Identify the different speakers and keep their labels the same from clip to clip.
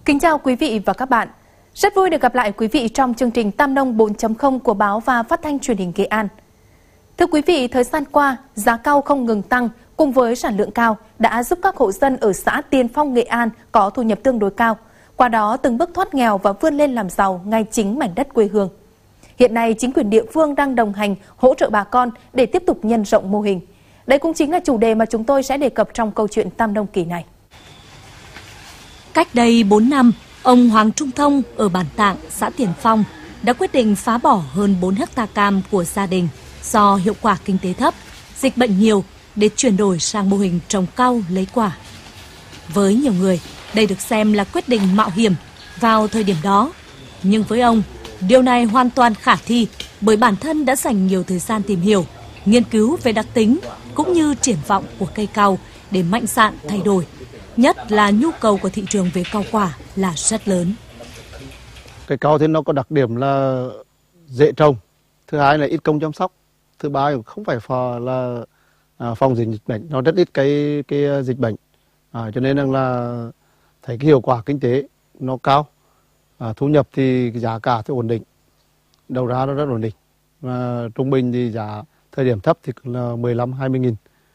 Speaker 1: Kính chào quý vị và các bạn. Rất vui được gặp lại quý vị trong chương trình Tam Nông 4.0 của báo và phát thanh truyền hình Nghệ An. Thưa quý vị, thời gian qua, giá cau không ngừng tăng cùng với sản lượng cao đã giúp các hộ dân ở xã Tiên Phong, Nghệ An có thu nhập tương đối cao, qua đó từng bước thoát nghèo và vươn lên làm giàu ngay chính mảnh đất quê hương. Hiện nay, chính quyền địa phương đang đồng hành hỗ trợ bà con để tiếp tục nhân rộng mô hình. Đây cũng chính là chủ đề mà chúng tôi sẽ đề cập trong câu chuyện Tam Nông kỳ này.
Speaker 2: Cách đây 4 năm, ông Hoàng Trung Thông ở bản Tạng, xã Tiền Phong đã quyết định phá bỏ hơn 4 hectare cam của gia đình do hiệu quả kinh tế thấp, dịch bệnh nhiều để chuyển đổi sang mô hình trồng cau lấy quả. Với nhiều người, đây được xem là quyết định mạo hiểm vào thời điểm đó. Nhưng với ông, điều này hoàn toàn khả thi bởi bản thân đã dành nhiều thời gian tìm hiểu, nghiên cứu về đặc tính cũng như triển vọng của cây cau để mạnh dạn thay đổi. Nhất là nhu cầu của thị trường về cau quả là rất lớn.
Speaker 3: Cây cau thì nó có đặc điểm là dễ trồng, thứ hai là ít công chăm sóc, thứ ba là không phải phòng dịch bệnh, nó rất ít cái dịch bệnh, cho nên là thấy cái hiệu quả kinh tế nó cao, thu nhập thì giá cả thì ổn định, đầu ra nó rất ổn định, và trung bình thì giá thời điểm thấp thì là 15-20 nghìn,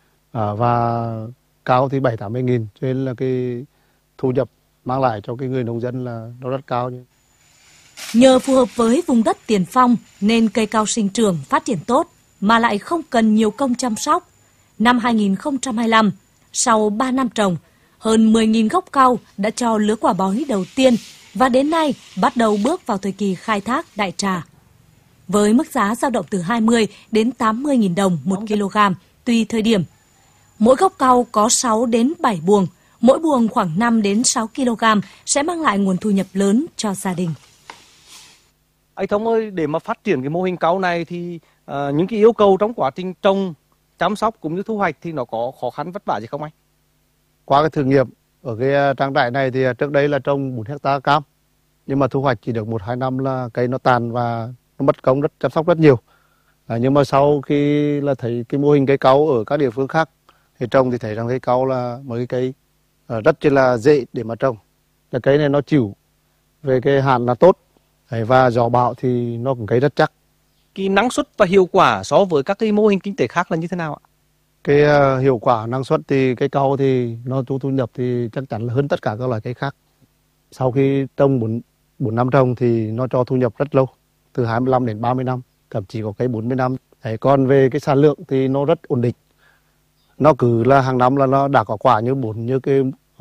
Speaker 3: và cao thì 7-80 nghìn, cho nên là cái thu nhập mang lại cho cái người nông dân là nó rất cao.
Speaker 2: Nhờ phù hợp với vùng đất Tiền Phong nên cây cau sinh trưởng phát triển tốt mà lại không cần nhiều công chăm sóc. Năm 2025, sau 3 năm trồng, hơn 10.000 gốc cau đã cho lứa quả bói đầu tiên và đến nay bắt đầu bước vào thời kỳ khai thác đại trà. Với mức giá dao động từ 20 đến 80.000 đồng 1 kg tùy thời điểm. Mỗi gốc cau có 6 đến 7 buồng, mỗi buồng khoảng 5 đến 6 kg sẽ mang lại nguồn thu nhập lớn cho gia đình.
Speaker 4: Anh Thông ơi, để mà phát triển cái mô hình cau này thì những cái yêu cầu trong quá trình trồng, chăm sóc cũng như thu hoạch thì nó có khó khăn vất vả gì không anh?
Speaker 3: Qua cái thử nghiệm ở cái trang trại này thì trước đây là trồng 4 hectare cam, nhưng mà thu hoạch chỉ được 1-2 năm là cây nó tàn và nó mất công chăm sóc rất nhiều. Nhưng mà sau khi là thấy cái mô hình cây cau ở các địa phương khác thì trồng thì thấy rằng cây cau là một cái cây rất là dễ để mà trồng. Cái cây này nó chịu về cái hạn là tốt, và gió bão thì nó cũng cây rất chắc.
Speaker 4: Cái năng suất và hiệu quả so với các cái mô hình kinh tế khác là như thế nào ạ?
Speaker 3: Cái hiệu quả năng suất thì cây cau thì nó thu nhập thì chắc chắn là hơn tất cả các loại cây khác. Sau khi trồng 4 năm trồng thì nó cho thu nhập rất lâu, từ 25 đến 30 năm, thậm chí có cây 40 năm. Còn về cái sản lượng thì nó rất ổn định. Nó cứ là hàng năm là nó đã có quả như